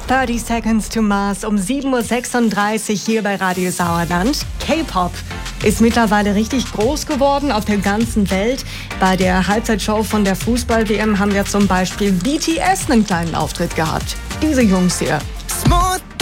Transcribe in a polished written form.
30 Seconds to Mars um 7.36 Uhr hier bei Radio Sauerland. K-Pop ist mittlerweile richtig groß geworden auf der ganzen Welt. Bei der Halbzeitshow von der Fußball-WM haben wir zum Beispiel BTS einen kleinen Auftritt gehabt. Diese Jungs hier.